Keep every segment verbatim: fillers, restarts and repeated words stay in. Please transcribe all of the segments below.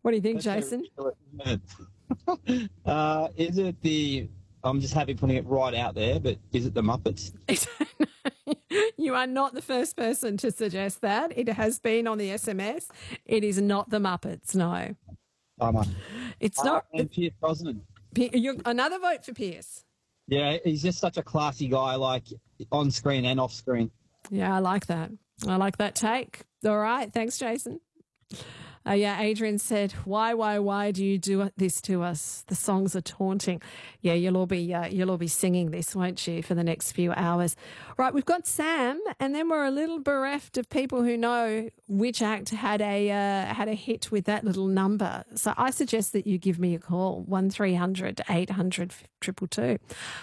What do you think, That's so Jason? ridiculous, isn't it? uh, is it the? I'm just happy putting it right out there, but is it the Muppets? You are not the first person to suggest that. It has been on the S M S. It is not the Muppets, no. Bummer. It's Uh, not. and Pierce Brosnan. You're, another vote for Pierce. Yeah, he's just such a classy guy, like on screen and off screen. Yeah, I like that. I like that take. All right. Thanks, Jason. Uh, yeah, Adrian said, why, why, why do you do this to us? The songs are taunting. Yeah, you'll all be uh, you'll all be singing this, won't you, for the next few hours? Right, we've got Sam, and then we're a little bereft of people who know which act had a uh, had a hit with that little number. So I suggest that you give me a call, one three hundred eight hundred two two two.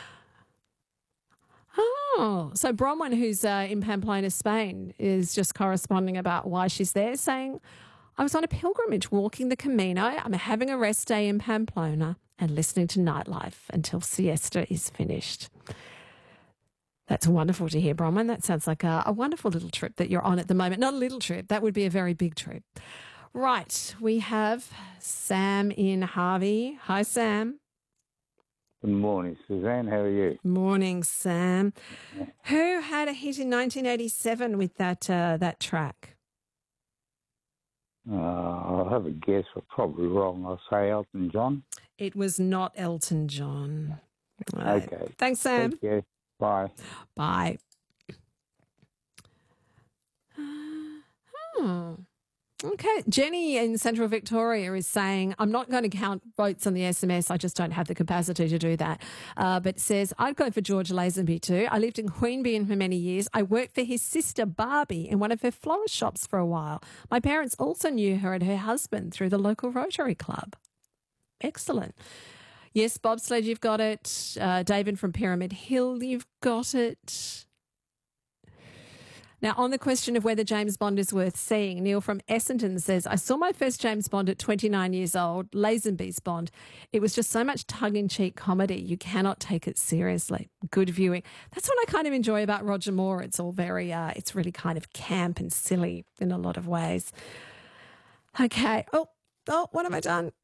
Oh, so Bronwyn, who's uh, in Pamplona, Spain, is just corresponding about why she's there, saying, I was on a pilgrimage walking the Camino. I'm having a rest day in Pamplona and listening to nightlife until siesta is finished. That's wonderful to hear, Bronwyn. That sounds like a, a wonderful little trip that you're on at the moment. Not a little trip. That would be a very big trip. Right. We have Sam in Harvey. Hi, Sam. Good morning, Suzanne. How are you? Morning, Sam. Who had a hit in nineteen eighty-seven with that uh, that track? Uh, I'll have a guess. I'm probably wrong. I'll say Elton John. It was not Elton John. Right. Okay. Thanks, Sam. Thank you. Bye. Bye. Oh. Okay. Jenny in Central Victoria is saying, I'm not going to count votes on the S M S. I just don't have the capacity to do that. Uh, but says, I'd go for George Lazenby too. I lived in Queanbeyan for many years. I worked for his sister Barbie in one of her florist shops for a while. My parents also knew her and her husband through the local Rotary Club. Excellent. Yes, Bobsled, you've got it. Uh, David from Pyramid Hill, you've got it. Now, on the question of whether James Bond is worth seeing, Neil from Essendon says, I saw my first James Bond at twenty-nine years old, Lazenby's Bond. It was just so much tongue-in-cheek comedy. You cannot take it seriously. Good viewing. That's what I kind of enjoy about Roger Moore. It's all very, uh, it's really kind of camp and silly in a lot of ways. Okay. Oh, oh, what have I done?